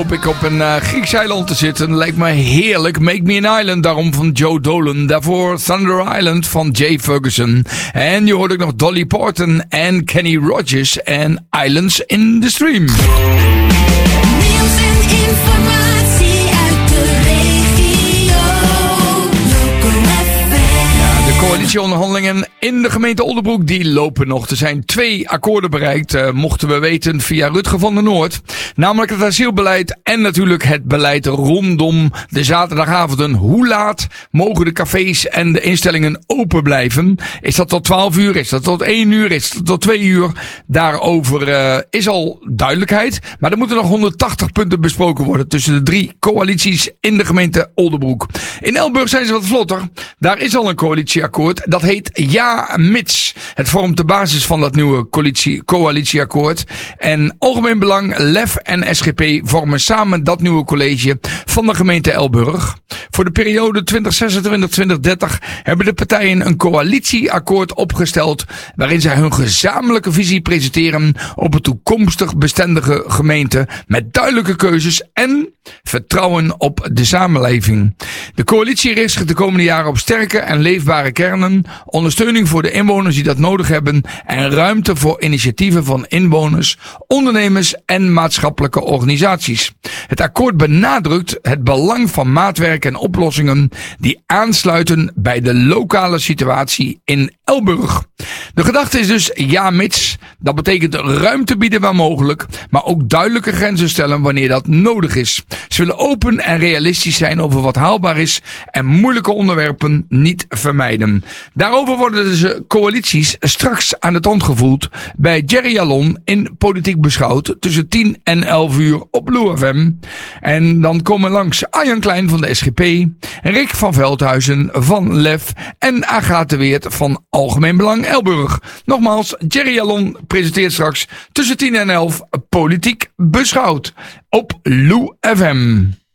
hoop ik op een Grieks eiland te zitten. Lijkt me heerlijk. Make Me an Island, daarom van Joe Dolan. Daarvoor Thunder Island van Jay Ferguson. En je hoort ook nog Dolly Parton en Kenny Rogers en Islands in the Stream. Nieuws en informatie uit de regio. Local FM. De coalitieonderhandelingen in de gemeente Oldenbroek die lopen nog. Er zijn 2 akkoorden bereikt, mochten we weten via Rutger van der Noord. Namelijk het asielbeleid en natuurlijk het beleid rondom de zaterdagavonden. Hoe laat mogen de cafés en de instellingen open blijven? Is dat tot 12 uur? Is dat tot 1 uur? Is dat tot 2 uur? Daarover is al duidelijkheid. Maar er moeten nog 180 punten besproken worden tussen de 3 coalities in de gemeente Oldenbroek. In Elburg zijn ze wat vlotter. Daar is al een coalitieakkoord. Dat heet Ja-mits. Het vormt de basis van dat nieuwe coalitieakkoord. En Algemeen Belang, LEF en SGP vormen samen dat nieuwe college van de gemeente Elburg. Voor de periode 2026-2030 hebben de partijen een coalitieakkoord opgesteld waarin zij hun gezamenlijke visie presenteren op een toekomstig bestendige gemeente met duidelijke keuzes en vertrouwen op de samenleving. De coalitie richt zich de komende jaren op sterke en leefbare kernen, ondersteuning voor de inwoners die dat nodig hebben en ruimte voor initiatieven van inwoners, ondernemers en maatschappelijke organisaties. Het akkoord benadrukt het belang van maatwerk en oplossingen die aansluiten bij de lokale situatie in Elburg. De gedachte is dus ja-mits. Dat betekent ruimte bieden waar mogelijk, maar ook duidelijke grenzen stellen wanneer dat nodig is. Ze willen open en realistisch zijn over wat haalbaar is en moeilijke onderwerpen niet vermijden. Daarover worden de coalities straks aan de tand gevoeld bij Jerry Jalon in Politiek Beschouwd tussen 10 en 11 uur op Blue FM. En dan komen langs Arjan Klein van de SGP, Rick van Veldhuizen van LEF en Agathe Weert van Algemeen Belang Elburg. Nogmaals, Jerry Jalon presenteert straks tussen 10 en 11 Politiek Beschouwd op Lou FM.